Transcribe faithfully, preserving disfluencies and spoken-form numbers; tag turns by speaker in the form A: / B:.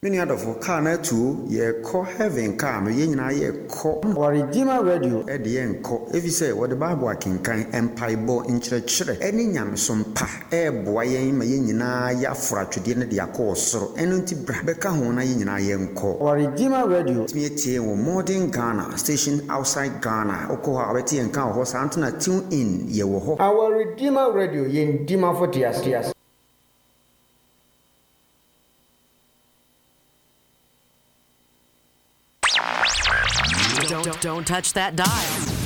A: Many other for car na two ye call heaven car me yen na ye call or Redeemer Radio at the end call if you say what the Bible can kind empire bo in church any nyam some pa e boy ma yen na ya fra twede ne dia call soro eno nti bra beka ho na yen na ye call or Redeemer Radio me tie wo modern Ghana station outside Ghana okọ ha beti en kan ho sa antuna tune in ye wo ho our Redeemer Radio yen dima for tias tias.
B: Don't, don't touch that dial.